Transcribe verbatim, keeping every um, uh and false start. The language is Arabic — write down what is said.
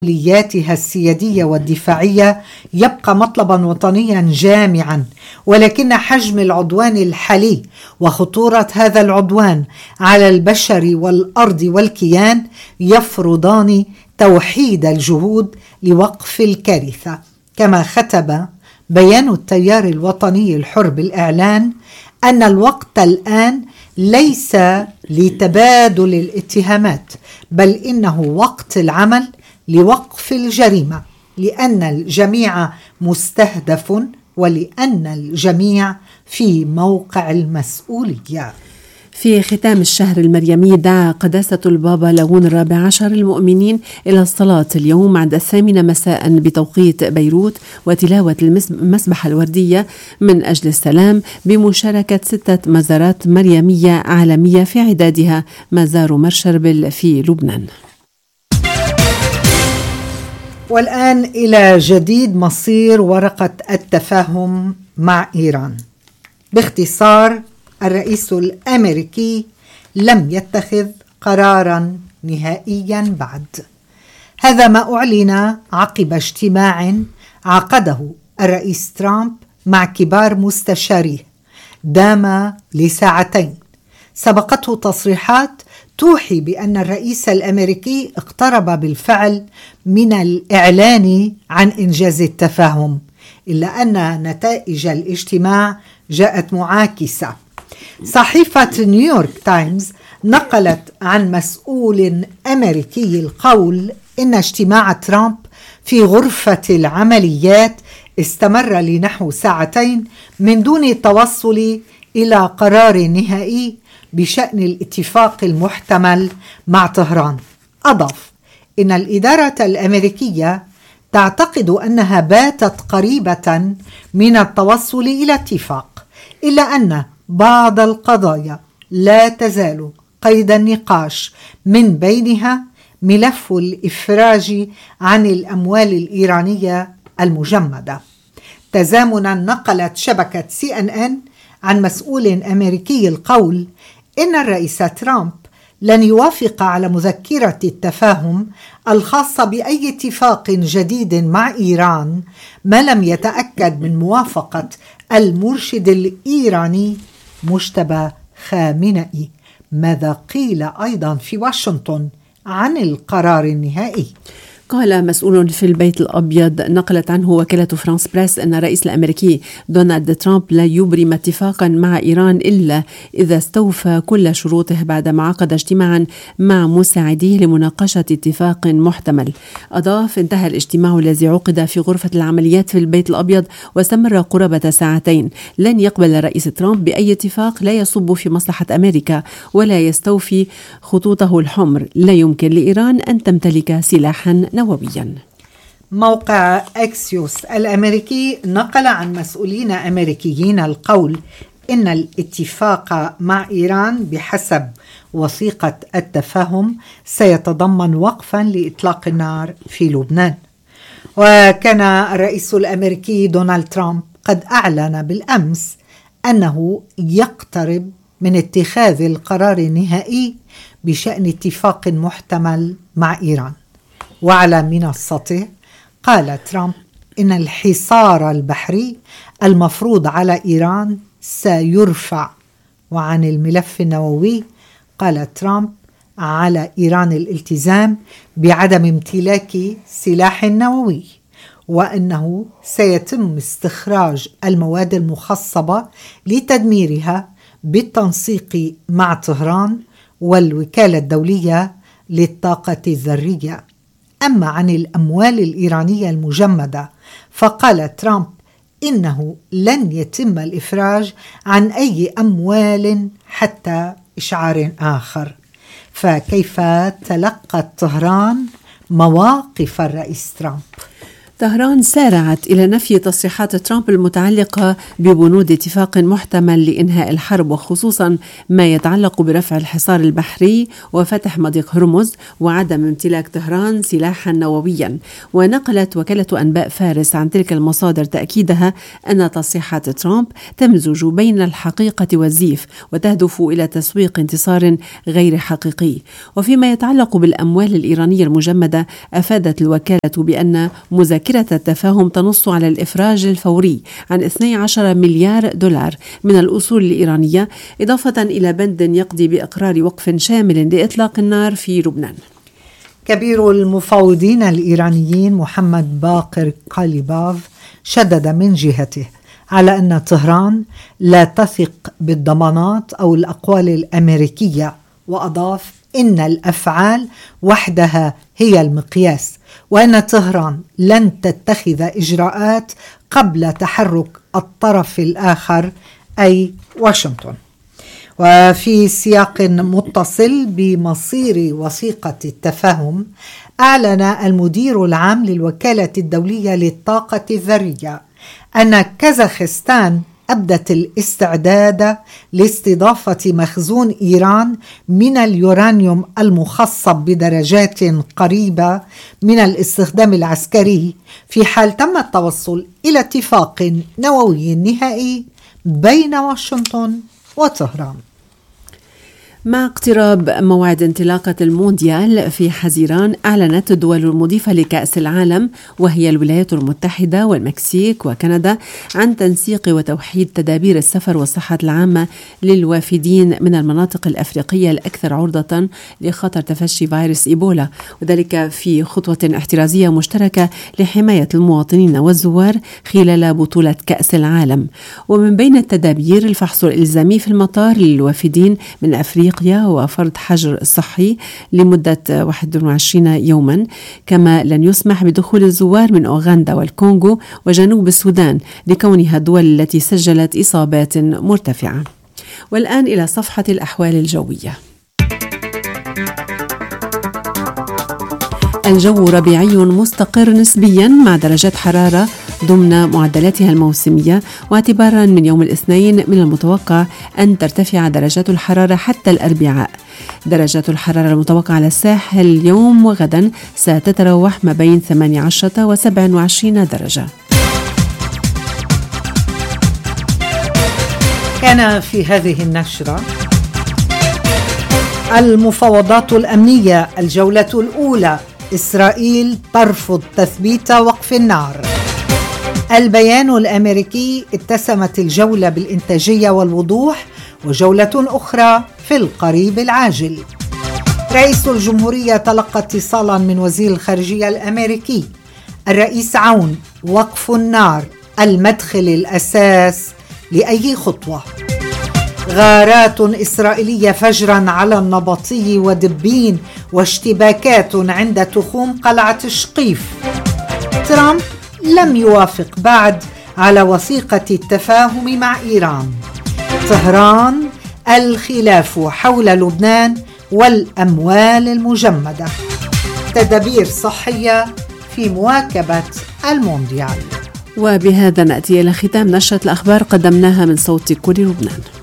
مسؤولياتها السيادية والدفاعية يبقى مطلبا وطنيا جامعا، ولكن حجم العدوان الحالي وخطورة هذا العدوان على البشر والأرض والكيان يفرضان توحيد الجهود لوقف الكارثة. كما ختم بيان التيار الوطني الحر بالإعلان أن الوقت الآن ليس لتبادل الاتهامات، بل إنه وقت العمل لوقف الجريمة، لأن الجميع مستهدف ولأن الجميع في موقع المسؤولية. في ختام الشهر المريمي دعا قداسة البابا لاون الرابع عشر المؤمنين إلى الصلاة اليوم عند الثامنة مساء بتوقيت بيروت وتلاوة المسبحة الوردية من أجل السلام بمشاركة ستة مزارات مريمية عالمية في عدادها مزار مرشربل في لبنان. والآن إلى جديد مصير ورقة التفاهم مع إيران. باختصار، الرئيس الأمريكي لم يتخذ قراراً نهائياً بعد. هذا ما أعلن عقب اجتماع عقده الرئيس ترامب مع كبار مستشاريه دام لساعتين. سبقته تصريحات توحي بأن الرئيس الأمريكي اقترب بالفعل من الإعلان عن إنجاز التفاهم، إلا أن نتائج الاجتماع جاءت معاكسة. صحيفة نيويورك تايمز نقلت عن مسؤول أمريكي القول إن اجتماع ترامب في غرفة العمليات استمر لنحو ساعتين من دون التوصل إلى قرار نهائي بشأن الاتفاق المحتمل مع طهران. أضاف إن الإدارة الأمريكية تعتقد أنها باتت قريبة من التوصل إلى اتفاق، إلا أن بعض القضايا لا تزال قيد النقاش، من بينها ملف الإفراج عن الأموال الإيرانية المجمدة. تزامنا نقلت شبكة سي إن إن عن مسؤول أمريكي القول إن الرئيس ترامب لن يوافق على مذكرة التفاهم الخاصة بأي اتفاق جديد مع إيران ما لم يتأكد من موافقة المرشد الإيراني مجتبى خامنئي. ماذا قيل أيضا في واشنطن عن القرار النهائي؟ قال مسؤول في البيت الأبيض نقلت عنه وكالة فرانس بريس أن الرئيس الأمريكي دونالد ترامب لا يبرم اتفاقا مع إيران إلا إذا استوفى كل شروطه بعدما عقد اجتماعا مع مساعديه لمناقشة اتفاق محتمل. أضاف: انتهى الاجتماع الذي عقد في غرفة العمليات في البيت الأبيض واستمر قرابة ساعتين. لن يقبل الرئيس ترامب بأي اتفاق لا يصب في مصلحة أمريكا ولا يستوفي خطوطه الحمر. لا يمكن لإيران أن تمتلك سلاحا نوويا. موقع أكسيوس الأمريكي نقل عن مسؤولين أمريكيين القول إن الاتفاق مع إيران بحسب وثيقة التفاهم سيتضمن وقفا لإطلاق النار في لبنان. وكان الرئيس الأمريكي دونالد ترامب قد أعلن بالأمس أنه يقترب من اتخاذ القرار النهائي بشأن اتفاق محتمل مع إيران. وعلى منصته قال ترامب إن الحصار البحري المفروض على إيران سيرفع. وعن الملف النووي قال ترامب على إيران الالتزام بعدم امتلاك سلاح نووي، وأنه سيتم استخراج المواد المخصبة لتدميرها بالتنسيق مع طهران والوكالة الدولية للطاقة الذرية. أما عن الأموال الإيرانية المجمدة فقال ترامب إنه لن يتم الإفراج عن أي أموال حتى إشعار آخر. فكيف تلقت طهران مواقف الرئيس ترامب؟ طهران سارعت إلى نفي تصريحات ترامب المتعلقة ببنود اتفاق محتمل لإنهاء الحرب، وخصوصا ما يتعلق برفع الحصار البحري وفتح مضيق هرمز وعدم امتلاك طهران سلاحا نوويا. ونقلت وكالة أنباء فارس عن تلك المصادر تأكيدها أن تصريحات ترامب تمزج بين الحقيقة والزيف وتهدف إلى تسويق انتصار غير حقيقي. وفيما يتعلق بالأموال الإيرانية المجمدة، أفادت الوكالة بأن مذاكرة التفاهم تنص على الإفراج الفوري عن اثني عشر مليار دولار من الأصول الإيرانية، إضافة إلى بند يقضي بإقرار وقف شامل لإطلاق النار في لبنان. كبير المفاوضين الإيرانيين محمد باقر قاليباف شدد من جهته على أن طهران لا تثق بالضمانات أو الأقوال الأمريكية، وأضاف إن الأفعال وحدها هي المقياس، وأن طهران لن تتخذ إجراءات قبل تحرك الطرف الآخر أي واشنطن. وفي سياق متصل بمصير وثيقة التفاهم، أعلن المدير العام للوكالة الدولية للطاقة الذرية أن كازاخستان أبدت الاستعداد لاستضافة مخزون إيران من اليورانيوم المخصب بدرجات قريبة من الاستخدام العسكري في حال تم التوصل إلى اتفاق نووي نهائي بين واشنطن وطهران. مع اقتراب موعد انطلاقة المونديال في حزيران، أعلنت الدول المضيفة لكأس العالم وهي الولايات المتحدة والمكسيك وكندا عن تنسيق وتوحيد تدابير السفر والصحة العامة للوافدين من المناطق الأفريقية الأكثر عرضة لخطر تفشي فيروس إيبولا، وذلك في خطوة احترازية مشتركة لحماية المواطنين والزوار خلال بطولة كأس العالم. ومن بين التدابير الفحص الإلزامي في المطار للوافدين من أفريقيا وفرض حجر صحي لمدة واحد وعشرين يوما، كما لن يسمح بدخول الزوار من أوغندا والكونغو وجنوب السودان لكونها الدول التي سجلت إصابات مرتفعة. والآن إلى صفحة الأحوال الجوية. الجو ربيعي مستقر نسبيا مع درجات حرارة ضمن معدلاتها الموسمية، واعتبارا من يوم الاثنين من المتوقع أن ترتفع درجات الحرارة حتى الأربعاء. درجات الحرارة المتوقعة على الساحل اليوم وغدا ستتراوح ما بين ثمانية عشر وسبعة وعشرين درجة. كان في هذه النشرة المفاوضات الأمنية الجولة الأولى، إسرائيل ترفض تثبيت وقف النار. البيان الأمريكي اتسمت الجولة بالإنتاجية والوضوح، وجولة أخرى في القريب العاجل. رئيس الجمهورية تلقى اتصالا من وزير الخارجية الأمريكي. الرئيس عون: وقف النار المدخل الأساس لأي خطوة. غارات إسرائيلية فجرا على النبطي ودبين، واشتباكات عند تخوم قلعة شقيف. ترامب لم يوافق بعد على وثيقة التفاهم مع إيران. طهران: الخلاف حول لبنان والأموال المجمدة. تدابير صحية في مواكبة المونديال. وبهذا نأتي إلى ختام نشرة الأخبار قدمناها من صوت كل لبنان.